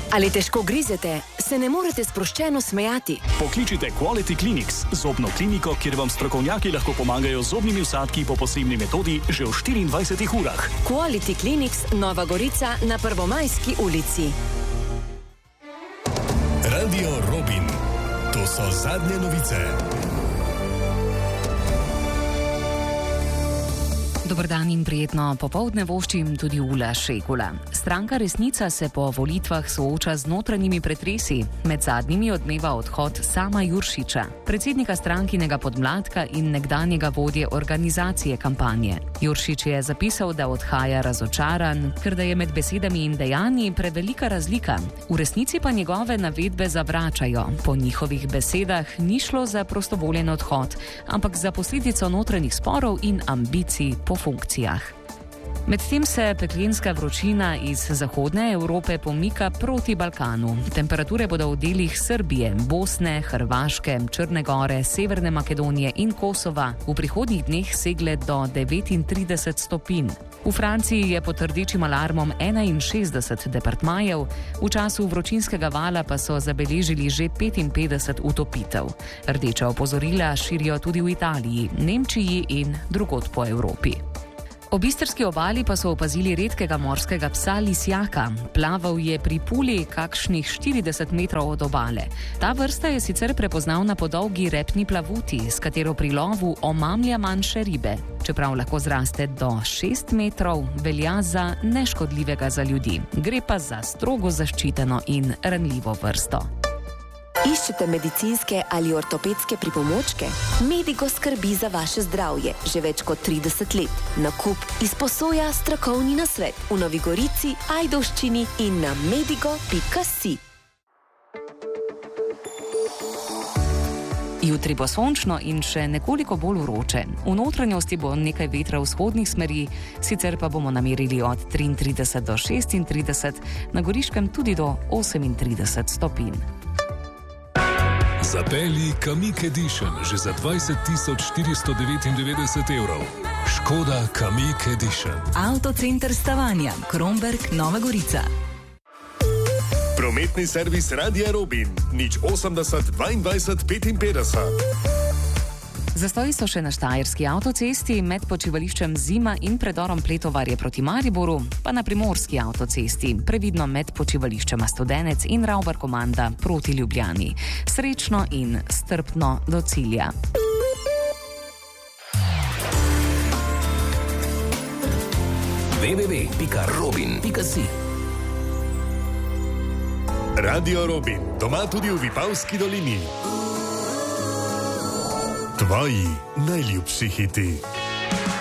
Ali težko grizete, se ne morete sproščeno smejati? Pokličite Quality Clinics, zobno kliniko, kjer vam strokovnjaki lahko pomagajo z zobnimi vsadki po posebni metodi že v 24 urah. Quality Clinics, Nova Gorica na Prvomajski ulici. Radio Robin. To so zadnje novice. Dober dan in prijetno popoldne voščim tudi Ula Šegula. Stranka Resnica se po volitvah sooča z notranjimi pretresi. Med zadnjimi odmeva odhod Sama Juršiča, predsednika strankinega podmladka in nekdanjega vodje organizacije kampanje. Juršič je zapisal, da odhaja razočaran, ker da je med besedami in dejanji prevelika razlika. V resnici pa njegove navedbe zavračajo. Po njihovih besedah ni šlo za prostovoljen odhod, ampak za posledico notranjih sporov in ambicij po funkcijah. Medtem se peklenska vročina iz zahodne Evrope pomika proti Balkanu. Temperature bodo v delih Srbije, Bosne, Hrvaške, Črne gore, Severne Makedonije in Kosova v prihodnjih dneh segle do 39 stopinj. V Franciji je pod rdečim alarmom 61 departmajev, v času vročinskega vala pa so zabeležili že 55 utopitev. Rdeča opozorila širijo tudi v Italiji, Nemčiji in drugod po Evropi. Ob istrski obali pa so opazili redkega morskega psa lisjaka. Plaval je pri Puli kakšnih 40 metrov od obale. Ta vrsta je sicer prepoznavna po dolgi repni plavuti, s katero pri lovu omamlja manjše ribe. Čeprav lahko zraste do 6 metrov, velja za neškodljivega za ljudi. Gre pa za strogo zaščiteno in ranljivo vrsto. Iščete medicinske ali ortopedske pripomočke? Medigo skrbi za vaše zdravje že več kot 30 let. Nakup izposoja strokovni nasvet v Novi Gorici, Ajdovščini in na medigo.si. Jutri bo sončno in še nekoliko bolj vroče. V notranjosti bo nekaj vetra vzhodnih smeri, sicer pa bomo namerili od 33 do 36, na Goriškem tudi do 38 stopinj. Zapelji Kamiq Edition že za 20.499 evrov. Škoda Kamiq Edition. Avtocenter Stavanja, Kromberk, Nova Gorica. Prometni servis Radia Robin. 080 22 55. Zastoji so še na Štajerski avtocesti med počivališčem Zima in predorom Pletovarje proti Mariboru, pa na Primorski avtocesti, previdno med počivališčema Studenec in Ravbar-Komanda proti Ljubljani. Srečno in strpno do cilja. www.robin.si. Radio Robin, doma tudi v Vipavski dolini. Tvoji najljubši hiti.